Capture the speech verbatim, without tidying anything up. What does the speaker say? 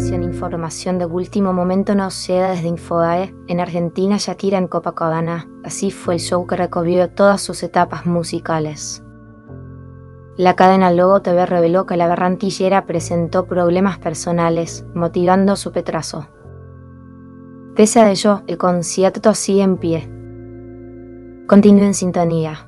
Atención, información de último momento nos llega desde Infobae. En Argentina, Shakira en Copacabana. Así fue el show que recorrió todas sus etapas musicales. La cadena Logo T V reveló que la berrantillera presentó problemas personales, motivando su retraso. Pese a ello, el concierto sigue en pie. Continúe en sintonía.